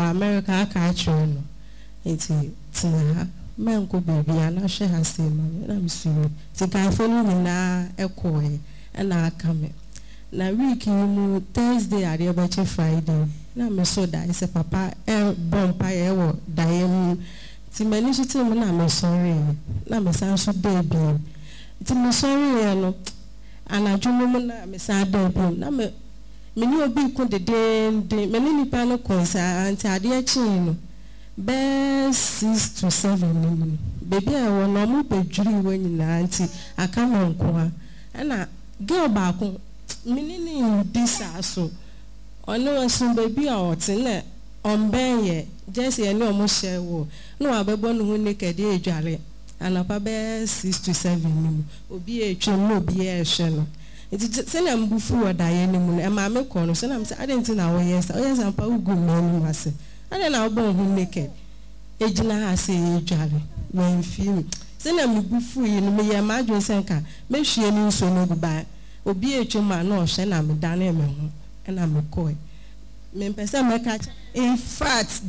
America catch no. It's tina menko baby and she has seen and I'm sorry. The guy follow me na echo and I come. Na week you Thursday at the Friday. Na me so that is a papa bompa ewo daem. Ti many shit na me sorry. Na me san so baby. Ti me sorry no. And I jumu na me san baby. Na me ni obi ko de many nipa no konsa anti ade chi be 6 to 7 baby I want no mo pedwiri wo nyina anti aka no nko a na girl ba ko minini this aso ono aso baby a otene on benye just ye ni omo share wo no abebo no hu naked e dware anapa be 6 to 7 nim obi e twem no obi e hwe no it say na mbufu oda ye nim no e ma me ko no so na me say adenti na wo yes o yes ampa ugu no ase ade na obo hu naked ejina ase e dware when film say na mbufu yi no me ye ma adwen senka me hwie ni nso no guba obi echuma no hwe na me dane me ho na me ko me pese me catch. In fact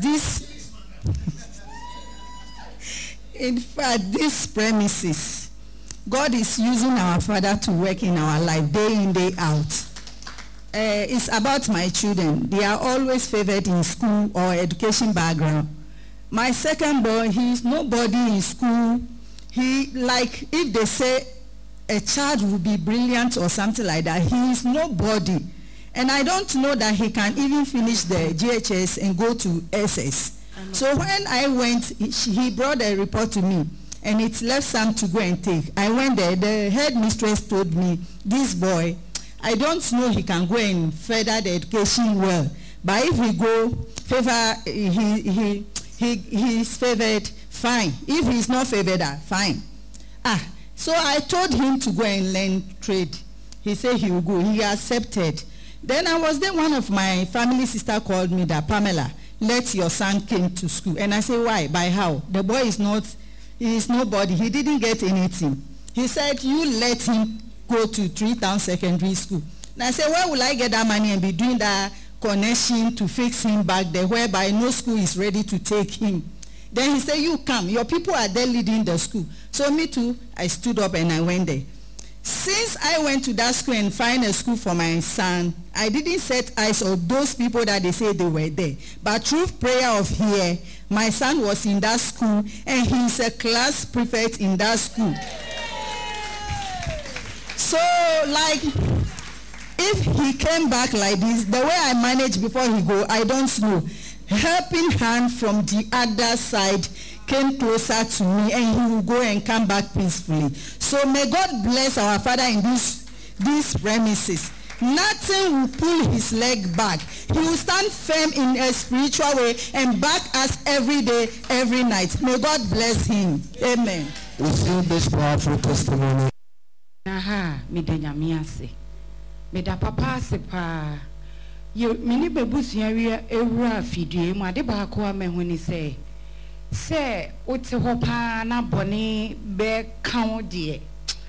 this premises God is using our Father to work in our life day in day out. It's about my children. They are always favored in school or education background. My second boy, he is nobody in school. He, like, if they say a child will be brilliant or something like that, he is nobody. And I don't know that he can even finish the GHS and go to SS. So when I went, he brought a report to me, and it left some to go and take. I went there. The headmistress told me, this boy, I don't know he can go and further the education well. But if he go, he is favored, fine. If he is not favored, fine. So I told him to go and learn trade. He said he will go. He accepted. Then I was there, one of my family sister called me that, Pamela, let your son came to school. And I said, why? By how? The boy is nobody. He didn't get anything. He said, you let him go to 3 Town Secondary School. And I said, where will I get that money and be doing that connection to fix him back there, whereby no school is ready to take him? Then he said, you come. Your people are there leading the school. So me too, I stood up and I went there. Since I went to that school and find a school for my son, I didn't set eyes on those people that they say they were there. But through prayer of here, my son was in that school and he's a class prefect in that school. So, like, if he came back like this, the way I managed before he go, I don't know. Helping hand from the other side came closer to me, and he will go and come back peacefully. So may God bless our Father in these premises. Nothing will pull his leg back. He will stand firm in a spiritual way and back us every day, every night. May God bless him. Amen. We see this powerful testimony. Me da nyame ase. Me da papa ase pa. Yo mini bebusu ya ewura fidue mu ade ba ko amehuni se ote ho pa na bone be kan de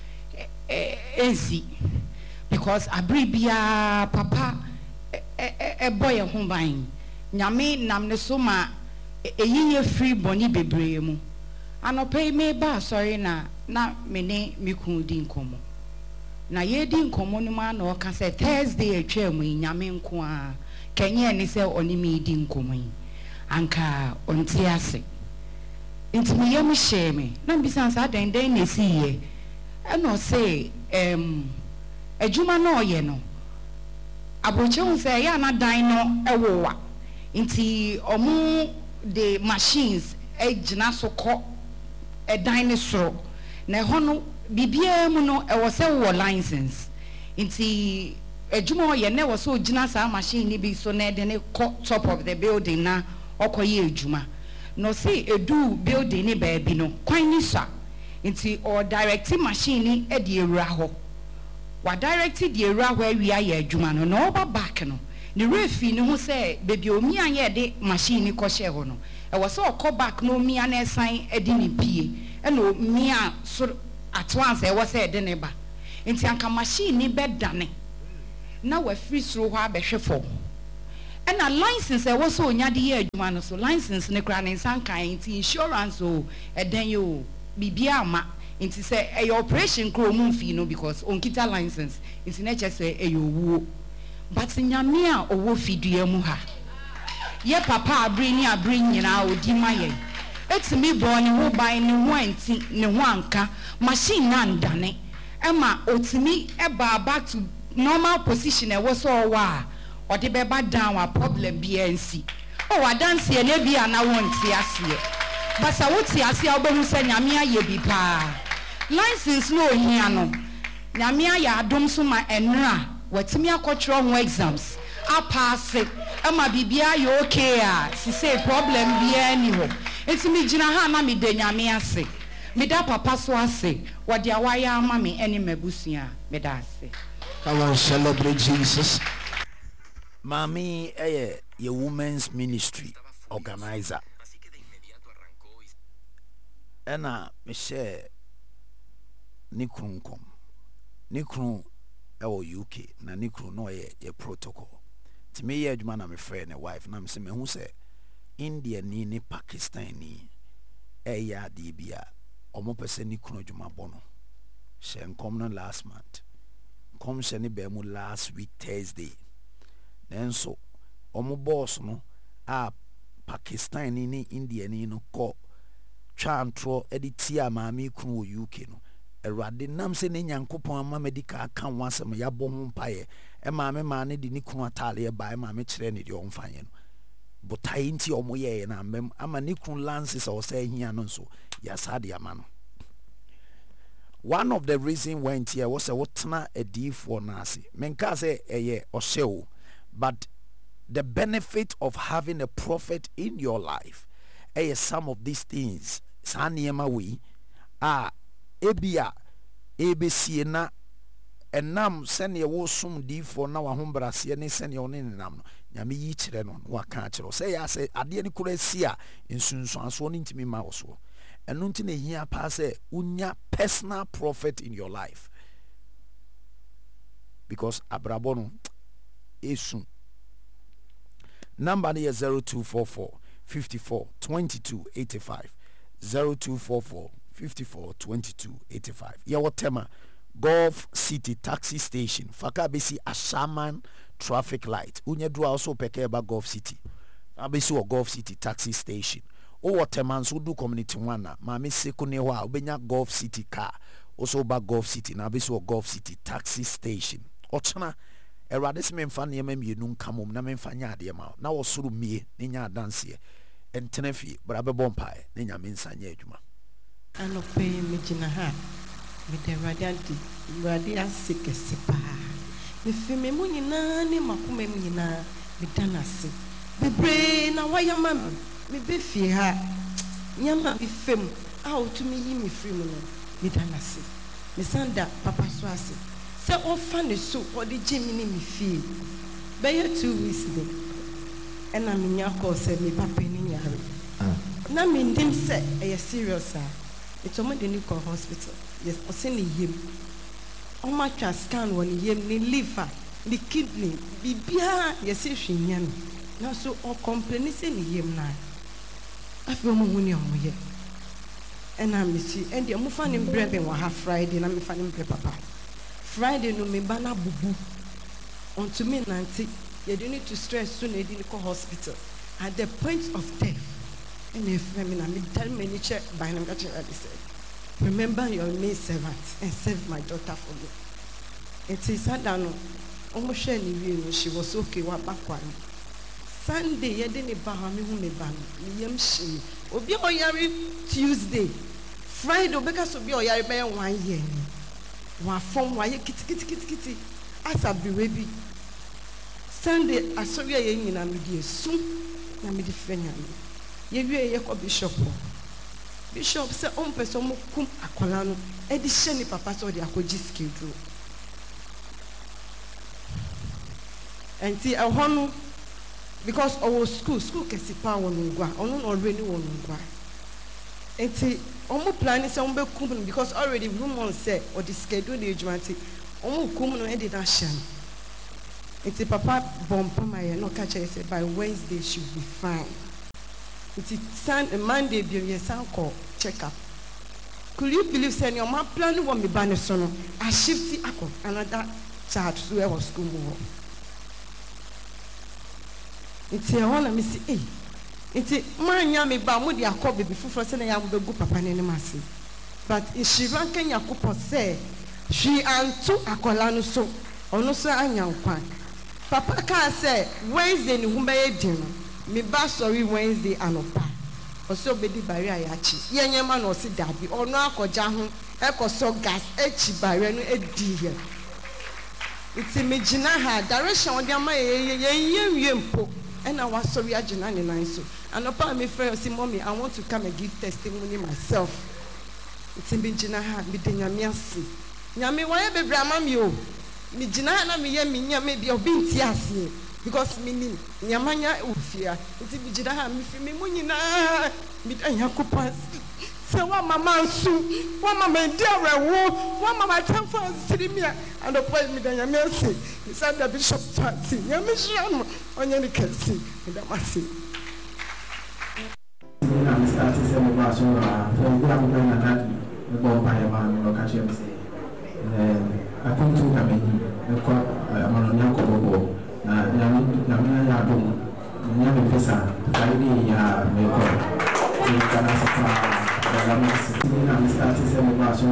ezi because abribia papa boy ho ban nyame nam ne so ma eyiye free bone bebre mu anopai me ba sorry na mene miku di nkomo na ye di nkomo no ma na o ka say Thursday atwa mu nyame nko a kenye ni say oni mi di nkomo yi anka onti ase nti me yam share me na bisan sa den na si ye e no say adwuma na oye no aboche hu say ya na dan no ewowa nti omu the machines ejina so ko edan ne soro na ho no bibia mu no e was a license nti adwuma oye na was so gina sa machine ni bi so na de ne top of the building na okoye adwuma no say edu building ni baabi no kwan ni sa nti or directing machine ni e de ewura ho wa directed the ewura ho awia ya adwuma no na oba back no the refi ni ho say baby omi anye de machine ni ko hye ho no e was so ko back no mi an esan e de ni pie e no mi a so at once e was e de ne ba nti anka machine ni bedane na wa free sro ho abehwe fo and a license I was so nyadi ye adwuma no so license ne kra ne nsan kan nti insurance o eden yo bibia ma nti say e operation kro mu fi no because on kita license nti na che say e yo wuo but nyame a owo fidua mu ha ye papa abri ni abri nyina odi maye etimi bo ne ho ban ne ho anti ne ho anka machine na ndane ema otimi eba back to normal position e wo so wa or the beba down a problem BNC. Oh, I dance here, maybe I now want to see it. But I would see us here, but who said Yamia ye pa. License no hiano. Yamia ya dom suma enra. What me a cultural exams. I pass it. Emma bibia you okay? She say problem be anyway. It's me jina ha na mi de Yamia say. Me da papa so say. What dia waya mami any mebusia me da say. Come on, celebrate Jesus. Mami, your women's ministry organizer. Ena me share Nikrun UK na Nikrun no ye protocol. Ti me ye adwuma na me friend and wife na me se me hu se India ni Pakistan ni ya de bia omo pese Nikrun adwuma bono. She nkom no last month. Kom she ni be mu last week Thursday. Then so omo boss no Pakistan ni India ni no ko twantro editia maami kunu UK no erade nam se ne nyankopon ama medical kan wasem ya bo ho mpaye e maame ma ne di ni kunu atale e ba e maame kire ne di omfanye no botai nti omo ye na mbem ama ni kunu lances o say hia no so ya sade ama no. One of the reason went here was a wotna a D for nasi menka say eye ohyew. But the benefit of having a prophet in your life is some of these things. Saniema we ebia ebesi na enam sene wo sum di for na wa hombrase ne sene wo ne nam no nyame yi kire no wa ka kire say ya say ade ne kura sia nsunsu aso ne ntimi ma wo so eno nti na hia pa say unya personal prophet in your life because abrabono Esun. Number is 0244 54 22 85. 0244 54 22 85. Yawa tema Gulf City Taxi Station. Faka besi Ashaman traffic light. Unye dua also peke ba Gulf City. Abesi o Gulf City Taxi Station. O wateman so do community wana. Mami sekune wa ubenya Gulf City car. Also ba Gulf City. Na abesi o Gulf City Taxi Station. Ochana erade se memfa ne ma mienu nkamom na memfa nya ade ma na wo soro mie ne nya danse entenafi bra be bompae ne nya mensa nya adwuma anope me gina ha me de radianti radia sikese pa me fi me mu nyina ne makoma mu nyina me danase bebre na waya ma me be fie ha nyama ifem a otumi yi me firi mu no me danase me sanda papa so ase se ofa ne so odi jimi ni mi fie be 2 weeks de ena me nya ko se me papa ni yare na me ndim se e serious a itomo de ni ko hospital yes o se ni yem o ma twa scan won yem ni liver ni kidney bibia yes hwenya me na so o complain se ni yem na afi o mo huni o mo ye ena me si and de mo fa ni brebe wa ha Friday na me fa ni brebe papa Friday no me bana bubu onto me nanti you don't need to stress soon e di ko hospital at the point of death and if me na me tell me ni check by na me check I said remember your maid servant and serve my daughter for me it is sadano omo hwe ni wie she was okay wa bakwa Sunday ye de ni ba ha me hu me ba no yem hye obi o yare Tuesday Friday obeka so bi o yare be 1 year ni wa form wa ye kiti asa biwe bi Sunday asori ye nyina me di esu na me di frenya me ye wie ye ko bishop say on person mo kum akola no e di hye ni papa so di akoji schedule enti ahono because our school kesi pa won ngwa ono already won ngwa enti omo plan say on be kum because already rumor say or the schedule the jumanti omo kum no e di na hye It's a papa bump my no catch I said by Wednesday she'll be fine. It's Monday be your son call check up. Could you believe saying your man plan one me banner son? I shift another child to where was school more. It's a one me see it's man yami ba mo dia call baby fufu say na ya go papa ne masi. But if she ran Kenya couple say she and two akola no so ono so anyankwan. Papa can say Wednesday ni humbe din me ba sorry Wednesday anopa. Oso bedi bari ayachi. Yenye ma no si dabi ono akoja ho ekoso gas echi bari no edi here. It's me gina ha direction on ama ye mpo. And I was sorry agina ni nan so. Anopa me friend say mommy I want to come and give testimony myself. It's me gina ha me de nyame ase. Nyame wa ye bebre amami o. Me gina na me ye me nyame bi obi nti ase because me nim nyamanya ofia nti me gina ha me fi me munyina me dan yakopas se wa mama nsu wa mama ndi arewo wa mama tamfo ansiri me and the point me dan nyame ase me said the bishop tati nyame shano onye ni kasi me da masi na me start say me ba so from go am na that me go ba ya ma me no ka che me say akuntu kameni ko amano nyanko bobo na nyame ya dum nyame pesa kaidi ya me ko ni kana sapa da ma sitini na start se mo ba so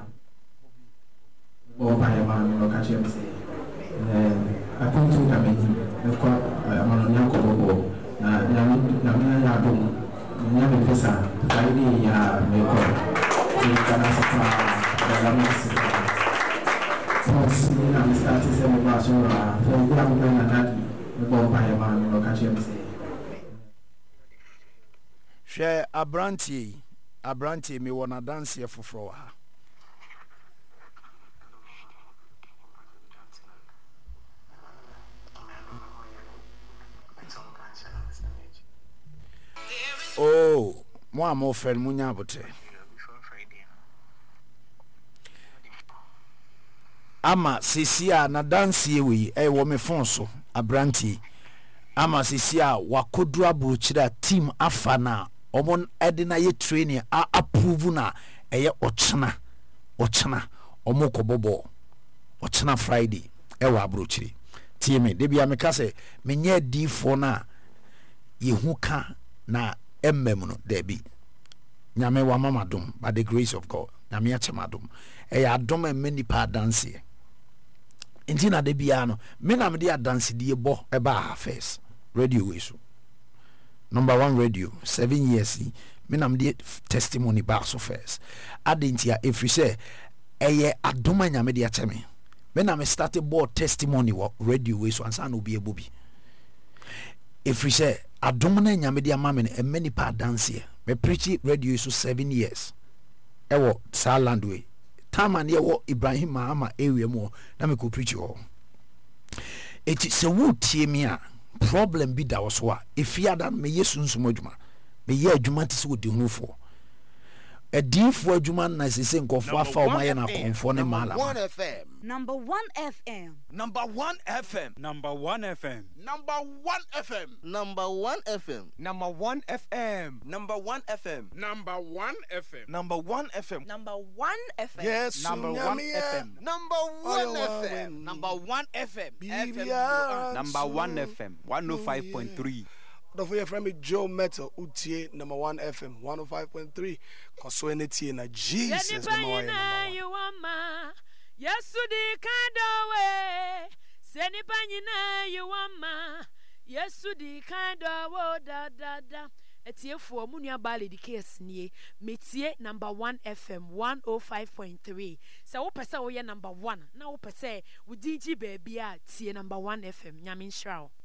bo ba ya ma no ka che me say akuntu kameni ko amano nyanko bobo na nyame ya dum nyame pesa kaidi ya me ko ni kana sapa da ma sitini I'm starting to say, I'm going to go by a man, you catch him say. Share a branty, me wanna dance here for Froha. Oh, more friend Munyabote. Ama sisia na dance we wo me phone so abranti ama sisia wakodura buruchira team afa na omon ede na ye training a approve na eye ochena omo kobobo ochena Friday wa aburuchiri team de bia me ka se menye D4 na yehu ka na emmem no de bi nyame wa mamadom by the grace of God nyame achemadom adom many pa dance intina de bia no me na me de dance de bo eba first radio we so number 1 radio 7 years me na me de testimony ba so first adentia every say adoma nya me de acheme me na me started board testimony wo radio we so ansa na obi ebobi every say adoma na nya me de ama me many pa dance here me preach radio so 7 years ewo Saland way time and wo Ibrahim Mahama area mo na me ko preach ho eti se wo tie me a problem bi da wo so a efia da me yesu nsumo adwuma me ye adwuma ti se wo di hu fo edinfo adwuma na se se nkofo afa o maye na konfo ne mala Number 1 FM. Number 1 FM. Number 1 FM. Number 1 FM. Number 1 FM. Number 1 FM. Number 1 FM. Number 1 FM. Number 1 FM. Number 1 FM. Yes, Number 1 FM. Number 1 FM. Number 1 FM. Number 1 FM. 105.3. Don't forget from me Joe Metal Utie number 1 FM 105.3. Consuenity na Jesus number 1. Yesu di kandowe seni panyina yuwama Yesu di kandowo da da da etiefo mu nua bale di case nie metie number 1 FM 105.3 se wo pese wo ye number 1 na wo pese wo dinji baby a tie number 1 FM nyame nhyrawo